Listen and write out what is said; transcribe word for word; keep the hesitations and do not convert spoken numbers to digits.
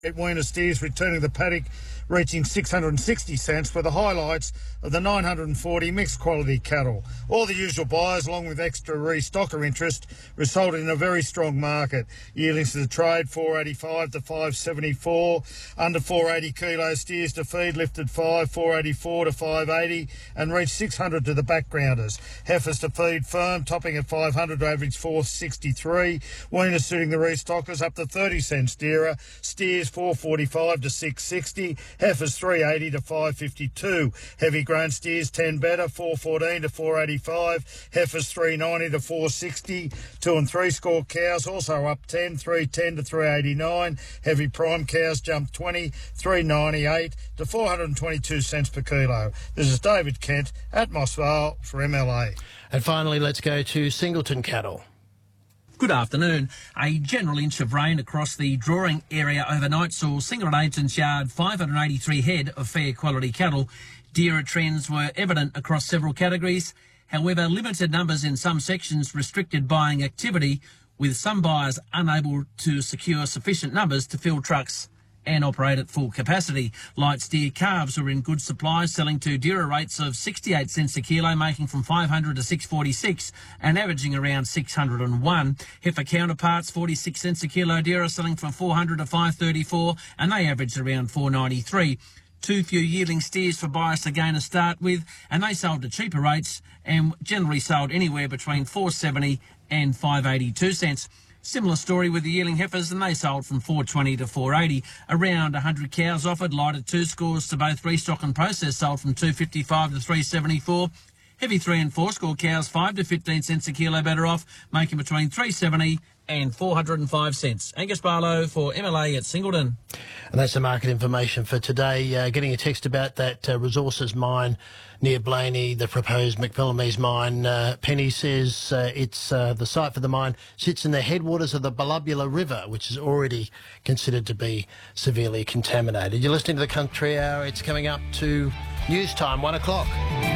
Weaner steers returning the paddock, reaching six hundred sixty cents, with the highlights of the nine hundred forty mixed quality cattle. All the usual buyers, along with extra restocker interest, resulted in a very strong market. Yearlings to the trade four eighty-five to five seventy-four, under four eighty kilo steers to feed lifted five, four eighty-four to five eighty, and reached six hundred to the backgrounders. Heifers to feed firm, topping at five hundred to average four sixty-three. Weaner suiting the restockers up to thirty cents dearer. Steers four forty-five to six sixty, heifers three eighty to five fifty-two, heavy grown steers ten better, four fourteen to four eighty-five, heifers three ninety to four sixty, two and three score cows also up ten, three ten to three eighty-nine, heavy prime cows jumped twenty, three ninety-eight to four hundred twenty-two cents per kilo. This is David Kent at Moss Vale for M L A. And finally, let's go to Singleton cattle. Good afternoon. A general inch of rain across the drawing area overnight saw Singleton Agents Yard five hundred eighty-three head of fair quality cattle. Dearer trends were evident across several categories. However, limited numbers in some sections restricted buying activity, with some buyers unable to secure sufficient numbers to fill trucks and operate at full capacity. Light steer calves were in good supply, selling to dearer rates of sixty-eight cents a kilo, making from five hundred to six forty-six and averaging around six hundred and one. Heifer counterparts, forty-six cents a kilo dearer, selling from four hundred to five thirty-four, and they averaged around four ninety-three. Too few yearling steers for buyers to gain a start with, and they sold at cheaper rates and generally sold anywhere between four seventy and five eighty-two cents. Similar story with the yearling heifers, and they sold from four twenty to four eighty. Around one hundred cows offered, lighted two scores to both restock and process, sold from two fifty-five to three seventy-four. Heavy three and four score cows, five to fifteen cents a kilo better off, making between three seventy and four hundred and five cents. Angus Barlow for M L A at Singleton. And that's the market information for today. Uh, getting a text about that uh, resources mine near Blaney, the proposed McPhillamys mine. Uh, Penny says uh, it's uh, the site for the mine sits in the headwaters of the Ballubula River, which is already considered to be severely contaminated. You're listening to the Country Hour. It's coming up to news time, one o'clock.